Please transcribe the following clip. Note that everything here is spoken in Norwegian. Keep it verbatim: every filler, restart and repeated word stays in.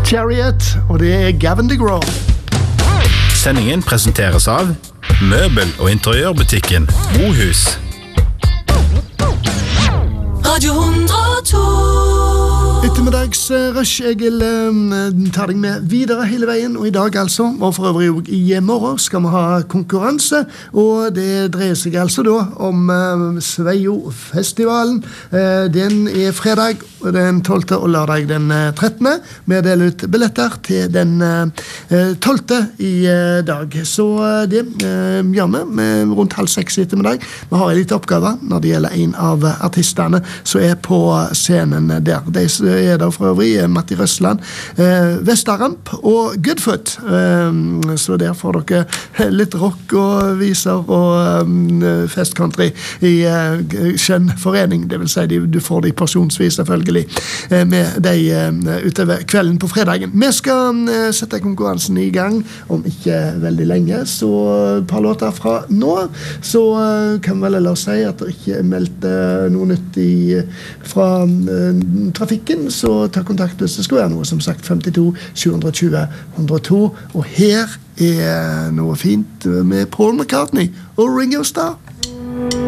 Chariot, og det er Gavin DeGraw. Sendingen presenteres av Møbel- og interiørbutikken Mohus. Radio hundre og to. Ettermiddags rush, Egil, tar deg med videre hele veien, og i dag altså, og for øvrig i morgen, skal vi ha konkurranse, og det dreier seg altså da om uh, Sveio-festivalen. Uh, den er fredag, den tolvte og lørdag den trettende. Vi deler ut billetter til den uh, tolvte i uh, dag. Så uh, det uh, gjør vi med rundt halv seks i ettermiddag. Vi har en liten oppgave når det gjelder en av artistene som er på scenen der. De er der for øvrig Matti Røsland, eh, Vestaramp og Goodfoot. Eh, så der får dere litt rock og viser og um, festcountry i uh, skjønn forening. Det vil si, de, du får de porsjonsvis selvfølgelig eh, med de uh, utover kvelden på fredagen. Vi skal uh, sette konkurransen i gang om ikke veldig lenge, så et par låter fra nå. Så uh, kan vi vel ellers si at det ikke er meldt uh, noe nytt i, fra uh, trafikken, så ta kontakt hvis det skal være noe, som sagt femtito sju tjue ett null to, og her er noe fint med Paul McCartney og Ringo Starr.